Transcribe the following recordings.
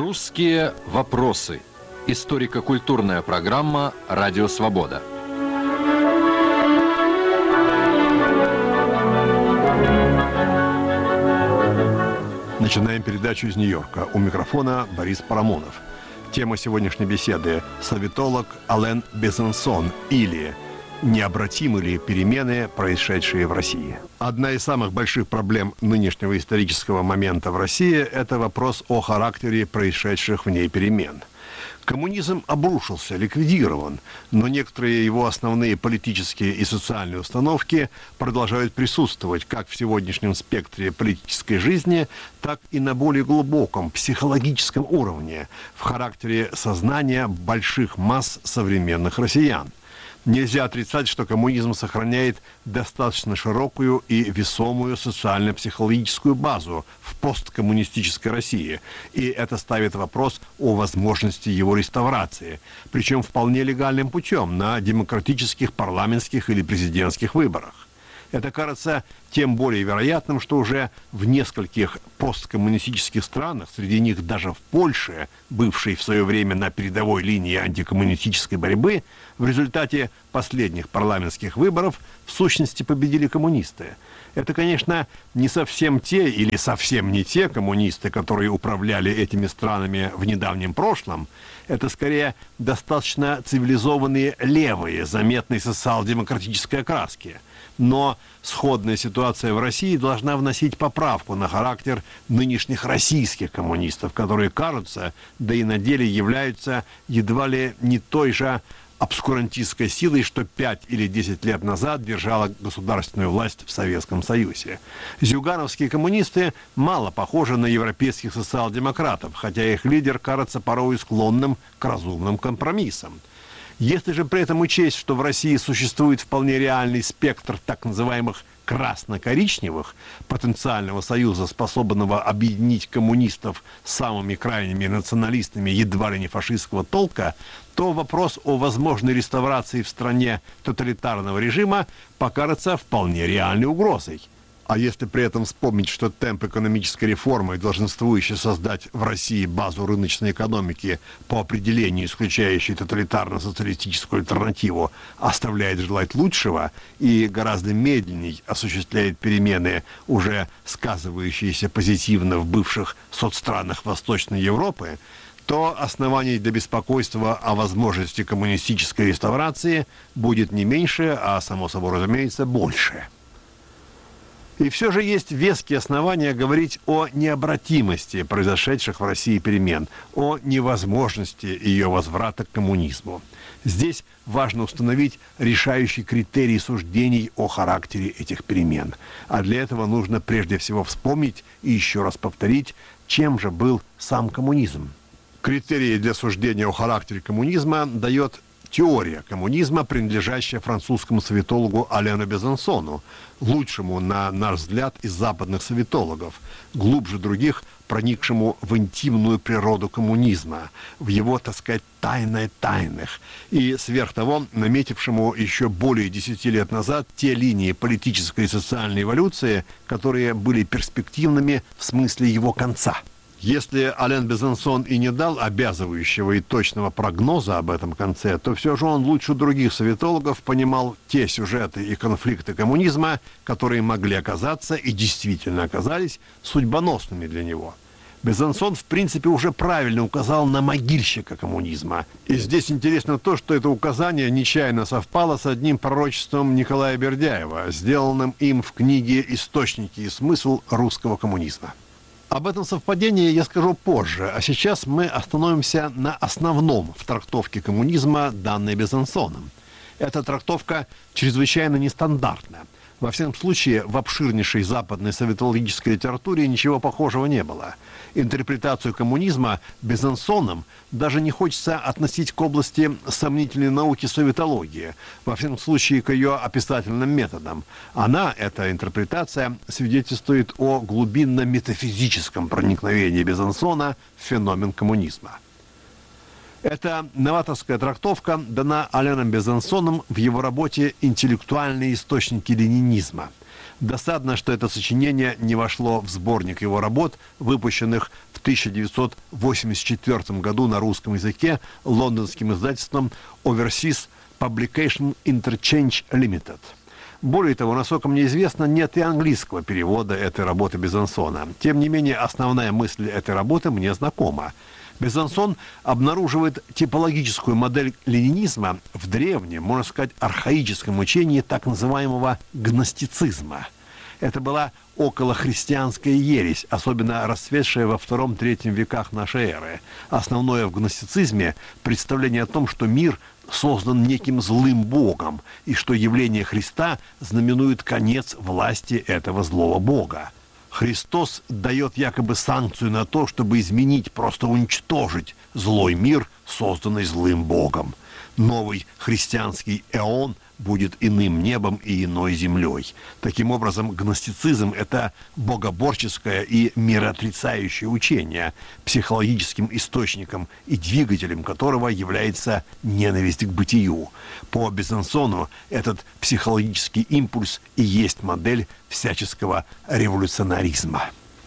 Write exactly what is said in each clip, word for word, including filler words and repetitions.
Русские вопросы. Историко-культурная программа «Радио Свобода». Начинаем передачу из Нью-Йорка. У микрофона Борис Парамонов. Тема сегодняшней беседы – советолог Ален Безансон, или «Необратимы ли перемены, происшедшие в России?». Одна из самых больших проблем нынешнего исторического момента в России – это вопрос о характере происшедших в ней перемен. Коммунизм обрушился, ликвидирован, но некоторые его основные политические и социальные установки продолжают присутствовать как в сегодняшнем спектре политической жизни, так и на более глубоком психологическом уровне, в характере сознания больших масс современных россиян. Нельзя отрицать, что коммунизм сохраняет достаточно широкую и весомую социально-психологическую базу в посткоммунистической России, и это ставит вопрос о возможности его реставрации, причем вполне легальным путем на демократических, парламентских или президентских выборах. Это кажется тем более вероятным, что уже в нескольких посткоммунистических странах, среди них даже в Польше, бывшей в свое время на передовой линии антикоммунистической борьбы, в результате последних парламентских выборов в сущности победили коммунисты. Это, конечно, не совсем те или совсем не те коммунисты, которые управляли этими странами в недавнем прошлом. Это, скорее, достаточно цивилизованные левые, заметной социал-демократической окраски. Но сходная ситуация в России должна вносить поправку на характер нынешних российских коммунистов, которые кажутся, да и на деле являются едва ли не той же обскурантистской силой, что пять или десять лет назад держала государственную власть в Советском Союзе. Зюгановские коммунисты мало похожи на европейских социал-демократов, хотя их лидер кажется порой склонным к разумным компромиссам. Если же при этом учесть, что в России существует вполне реальный спектр так называемых красно-коричневых, потенциального союза, способного объединить коммунистов с самыми крайними националистами едва ли не фашистского толка, то вопрос о возможной реставрации в стране тоталитарного режима покажется вполне реальной угрозой. А если при этом вспомнить, что темп экономической реформы, долженствующий создать в России базу рыночной экономики, по определению исключающей тоталитарно-социалистическую альтернативу, оставляет желать лучшего и гораздо медленней осуществляет перемены, уже сказывающиеся позитивно в бывших соцстранах Восточной Европы, то оснований для беспокойства о возможности коммунистической реставрации будет не меньше, а, само собой разумеется, больше. И все же есть веские основания говорить о необратимости произошедших в России перемен, о невозможности ее возврата к коммунизму. Здесь важно установить решающий критерий суждений о характере этих перемен. А для этого нужно прежде всего вспомнить и еще раз повторить, чем же был сам коммунизм. Критерии для суждения о характере коммунизма дает теория коммунизма, принадлежащая французскому советологу Алену Безансону, лучшему, на наш взгляд, из западных советологов, глубже других, проникшему в интимную природу коммунизма, в его, так сказать, тайное тайных, и, сверх того, наметившему еще более десяти лет назад те линии политической и социальной эволюции, которые были перспективными в смысле его конца. Если Ален Безансон и не дал обязывающего и точного прогноза об этом конце, то все же он лучше других советологов понимал те сюжеты и конфликты коммунизма, которые могли оказаться и действительно оказались судьбоносными для него. Безансон, в принципе, уже правильно указал на могильщика коммунизма. И здесь интересно то, что это указание нечаянно совпало с одним пророчеством Николая Бердяева, сделанным им в книге «Источники и смысл русского коммунизма». Об этом совпадении я скажу позже, а сейчас мы остановимся на основном в трактовке коммунизма, данной Безансоном. Эта трактовка чрезвычайно нестандартная. Во всяком случае, в обширнейшей западной советологической литературе ничего похожего не было. Интерпретацию коммунизма Безансоном даже не хочется относить к области сомнительной науки советологии, во всяком случае, к ее описательным методам. Она, эта интерпретация, свидетельствует о глубинно-метафизическом проникновении Безансона в феномен коммунизма. Эта новаторская трактовка дана Аленом Безансоном в его работе «Интеллектуальные источники ленинизма». Досадно, что это сочинение не вошло в сборник его работ, выпущенных в тысяча девятьсот восемьдесят четвёртом году на русском языке лондонским издательством Overseas Publication Interchange Limited. Более того, насколько мне известно, нет и английского перевода этой работы Безансона. Тем не менее, основная мысль этой работы мне знакома. Безансон обнаруживает типологическую модель ленинизма в древнем, можно сказать, архаическом учении так называемого гностицизма. Это была околохристианская ересь, особенно расцветшая во втором-третьем веках нашей эры. Основное в гностицизме представление о том, что мир создан неким злым богом, и что явление Христа знаменует конец власти этого злого бога. Христос дает якобы санкцию на то, чтобы изменить, просто уничтожить злой мир, созданный злым богом. Новый христианский эон будет иным небом и иной землей. Таким образом, гностицизм – это богоборческое и мироотрицающее учение, психологическим источником и двигателем которого является ненависть к бытию. По Безансону этот психологический импульс и есть модель всяческого революционаризма.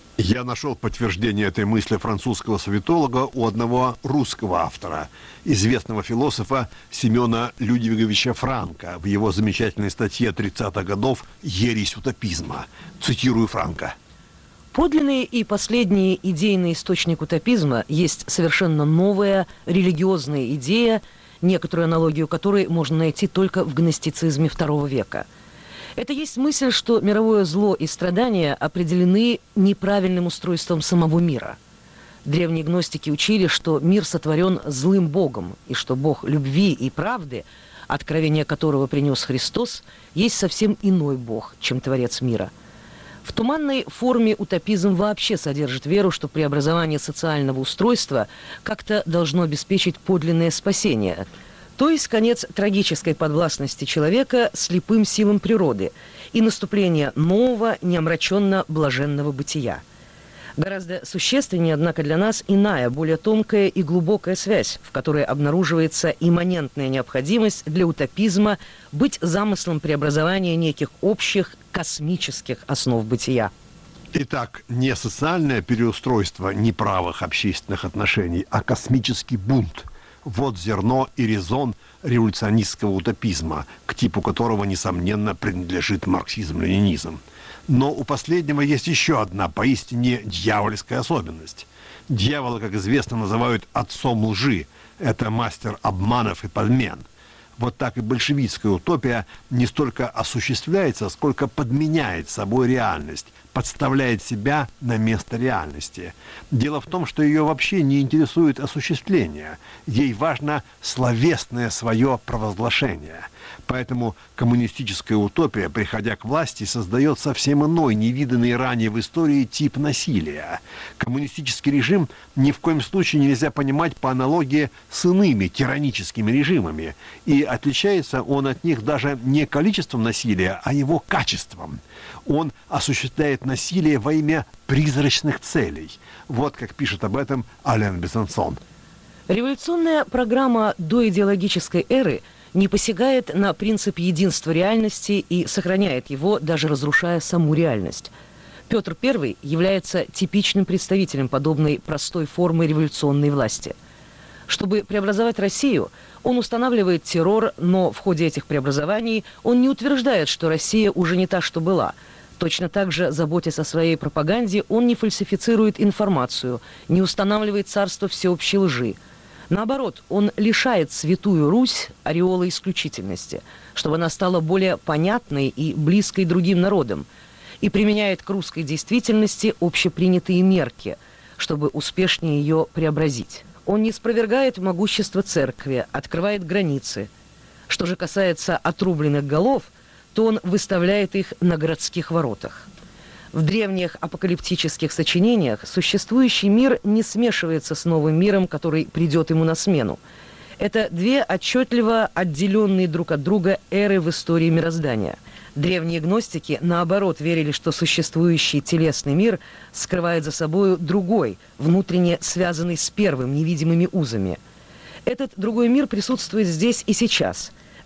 Я нашел подтверждение этой мысли французского советолога у одного русского автора, известного философа Семена Людвиговича Франка в его замечательной статье тридцатых годов «Ересь утопизма». Цитирую Франка. Подлинный и последний идейный источник утопизма есть совершенно новая религиозная идея, некоторую аналогию которой можно найти только в гностицизме второго века. Это есть мысль, что мировое зло и страдания определены неправильным устройством самого мира. Древние гностики учили, что мир сотворен злым Богом, и что Бог любви и правды, откровение которого принес Христос, есть совсем иной Бог, чем Творец мира. В туманной форме утопизм вообще содержит веру, что преобразование социального устройства как-то должно обеспечить подлинное спасение – то есть конец трагической подвластности человека слепым силам природы и наступление нового, неомраченно-блаженного бытия. Гораздо существеннее, однако, для нас иная, более тонкая и глубокая связь, в которой обнаруживается имманентная необходимость для утопизма быть замыслом преобразования неких общих космических основ бытия. Итак, не социальное переустройство неправых общественных отношений, а космический бунт. Вот зерно и резон революционистского утопизма, к типу которого, несомненно, принадлежит марксизм-ленинизм. Но у последнего есть еще одна поистине дьявольская особенность. Дьявола, как известно, называют отцом лжи. Это мастер обманов и подмен. Вот так и большевистская утопия не столько осуществляется, сколько подменяет собой реальность, подставляет себя на место реальности. Дело в том, что ее вообще не интересует осуществление. Ей важно словесное свое провозглашение. Поэтому коммунистическая утопия, приходя к власти, создает совсем иной, невиданный ранее в истории тип насилия. Коммунистический режим ни в коем случае нельзя понимать по аналогии с иными тираническими режимами. И отличается он от них даже не количеством насилия, а его качеством. Он осуществляет насилие во имя призрачных целей. Вот как пишет об этом Ален Безансон. Революционная программа доидеологической эры не посягает на принцип единства реальности и сохраняет его, даже разрушая саму реальность. Петр Первый является типичным представителем подобной простой формы революционной власти. Чтобы преобразовать Россию, он устанавливает террор, но в ходе этих преобразований он не утверждает, что Россия уже не та, что была. Точно так же, заботясь о своей пропаганде, он не фальсифицирует информацию, не устанавливает царство всеобщей лжи. Наоборот, он лишает Святую Русь ореола исключительности, чтобы она стала более понятной и близкой другим народам, и применяет к русской действительности общепринятые мерки, чтобы успешнее ее преобразить. Он не спровергает могущество церкви, открывает границы. Что же касается отрубленных голов, то он выставляет их на городских воротах. В древних апокалиптических сочинениях существующий мир не смешивается с новым миром, который придет ему на смену. Это две отчетливо отделенные друг от друга эры в истории мироздания. Древние гностики, наоборот, верили, что существующий телесный мир скрывает за собой другой, внутренне связанный с первым невидимыми узами. Этот другой мир присутствует здесь и сейчас.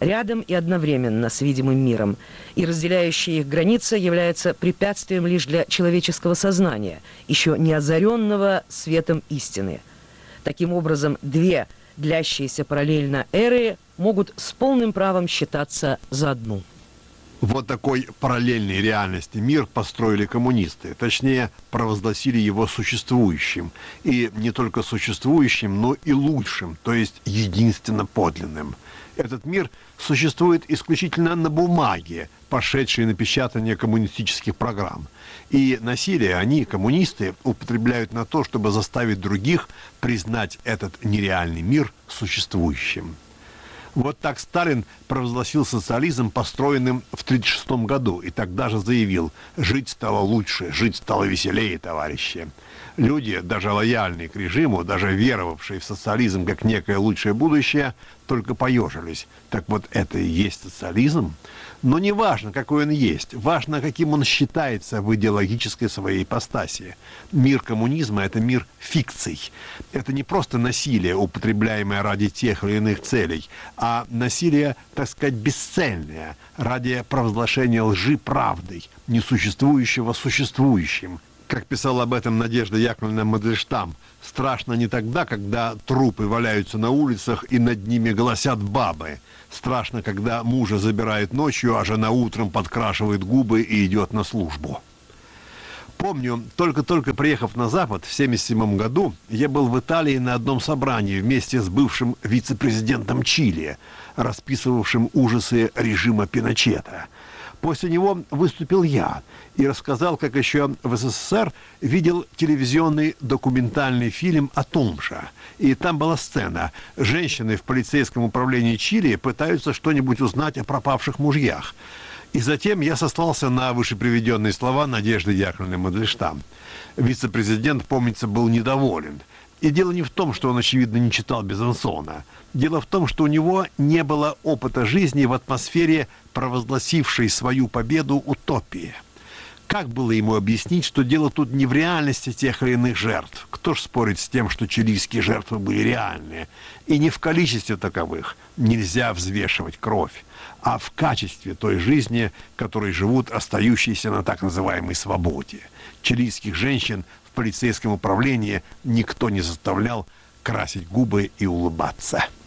рядом и одновременно с видимым миром, и разделяющая их граница является препятствием лишь для человеческого сознания, еще не озаренного светом истины. Таким образом, две длящиеся параллельно эры могут с полным правом считаться за одну. Вот такой параллельной реальности мир построили коммунисты, точнее, провозгласили его существующим. И не только существующим, но и лучшим, то есть единственно подлинным. Этот мир существует исключительно на бумаге, пошедшей на печатание коммунистических программ. И насилие они, коммунисты, употребляют на то, чтобы заставить других признать этот нереальный мир существующим. Вот так Сталин провозгласил социализм, построенным в тысяча девятьсот тридцать шестом году, и тогда же заявил: «Жить стало лучше, жить стало веселее, товарищи». Люди, даже лояльные к режиму, даже веровавшие в социализм как некое лучшее будущее, только поежились. Так вот, это и есть социализм? Но не важно, какой он есть, важно, каким он считается в идеологической своей ипостаси. Мир коммунизма – это мир фикций. Это не просто насилие, употребляемое ради тех или иных целей, а насилие, так сказать, бесцельное, ради провозглашения лжи правдой, несуществующего существующим. Как писала об этом Надежда Яковлевна Мандельштам, страшно не тогда, когда трупы валяются на улицах и над ними голосят бабы. Страшно, когда мужа забирают ночью, а жена утром подкрашивает губы и идет на службу. Помню, только-только приехав на Запад в семьдесят седьмом году, я был в Италии на одном собрании вместе с бывшим вице-президентом Чили, расписывавшим ужасы режима Пиночета. После него выступил я и рассказал, как еще в СССР видел телевизионный документальный фильм о том же. И там была сцена. Женщины в полицейском управлении Чили пытаются что-нибудь узнать о пропавших мужьях. И затем я сослался на вышеприведенные слова Надежды Яковлевны Мандельштам. Вице-президент, помнится, был недоволен. И дело не в том, что он, очевидно, не читал Безансона. Дело в том, что у него не было опыта жизни в атмосфере, провозгласившей свою победу, утопии. Как было ему объяснить, что дело тут не в реальности тех или иных жертв? Кто ж спорит с тем, что чилийские жертвы были реальные? И не в количестве таковых нельзя взвешивать кровь, а в качестве той жизни, которой живут остающиеся на так называемой свободе. Чилийских женщин в полицейском управлении никто не заставлял красить губы и улыбаться.